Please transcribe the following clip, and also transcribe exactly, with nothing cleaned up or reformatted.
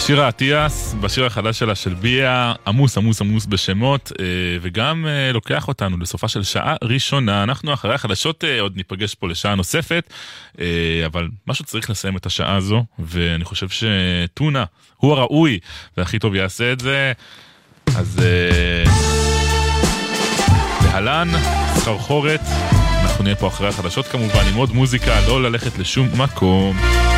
שירה אטיאס, בשיר החדש שלה של ביה, עמוס עמוס עמוס בשמות, וגם לוקח אותנו לסופה של שעה ראשונה. אנחנו אחרי החדשות עוד ניפגש פה לשעה נוספת, אבל משהו צריך לסיים את השעה הזו, ואני חושב שטונה הוא הראוי והכי טוב יעשה את זה. אז להלן, סחרחורת, אנחנו נהיה פה אחרי החדשות כמובן עם עוד מוזיקה, לא ללכת לשום מקום.